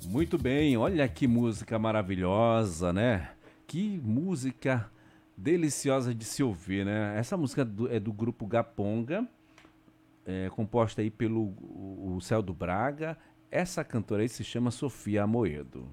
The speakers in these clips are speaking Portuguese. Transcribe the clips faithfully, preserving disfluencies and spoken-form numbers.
Muito bem, olha que música maravilhosa, né? Que música deliciosa de se ouvir, né? Essa música do- é do grupo Gaponga, é composta aí pelo o, o Céu do Braga. Essa cantora aí se chama Sofia Amoedo.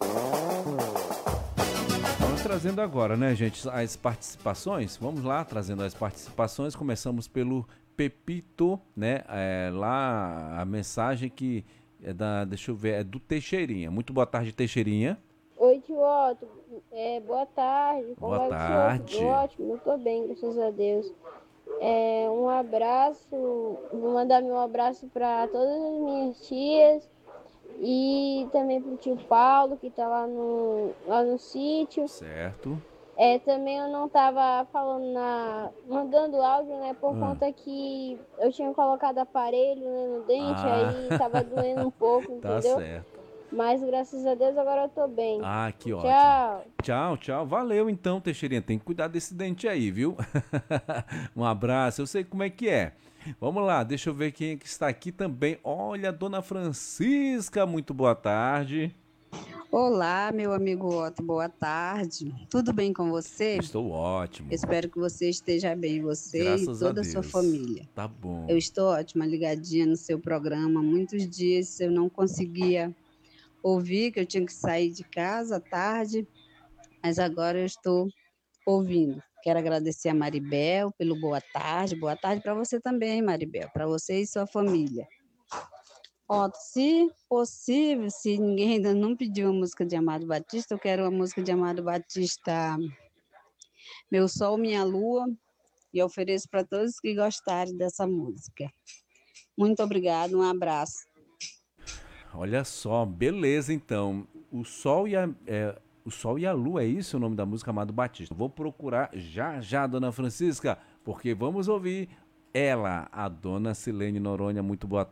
Vamos trazendo agora, né, gente, as participações. Vamos lá, trazendo as participações. Começamos pelo Pepito, né? É, lá a mensagem que é da, deixa eu ver, é do Teixeirinha. Muito boa tarde, Teixeirinha. Oi, tio Otto. É, boa tarde. Como Boa vai o senhor? Tudo tarde. ótimo? Eu tô bem, graças a Deus. É, um abraço. Vou mandar meu abraço para todas as minhas tias e também pro tio Paulo, que tá lá no, lá no sítio. Certo. É, também eu não tava falando na, mandando áudio, né, por Ah, conta que eu tinha colocado aparelho, né, no dente, ah, aí tava doendo um pouco, tá entendeu? certo. Mas graças a Deus agora eu tô bem. Ah, que ótimo. Tchau. Tchau, tchau. Valeu então, Teixeirinha. Tem que cuidar desse dente aí, viu? Um abraço. Eu sei como é que é. Vamos lá, deixa eu ver quem é que está aqui também. Olha, a Dona Francisca, muito boa tarde. Olá, meu amigo Otto, boa tarde. Tudo bem com você? Estou ótimo. Espero que você esteja bem, você e Graças a toda a sua Deus. família. Tá Eu bom. estou ótima, ligadinha no seu programa. Muitos dias eu não conseguia ouvir, que eu tinha que sair de casa à tarde, mas agora eu estou ouvindo. Quero agradecer a Maribel pelo boa tarde. Boa tarde para você também, Maribel, para você e sua família. Otto, se possível, se ninguém ainda não pediu a música de Amado Batista, eu quero a música de Amado Batista, Meu Sol, Minha Lua, e ofereço para todos que gostarem dessa música. Muito obrigada, um abraço. Olha só, beleza então. O Sol e a, é, o Sol e a Lua, é isso o nome da música, Amado Batista. Vou procurar já já, Dona Francisca, porque vamos ouvir ela, a Dona Silene Noronha. Muito boa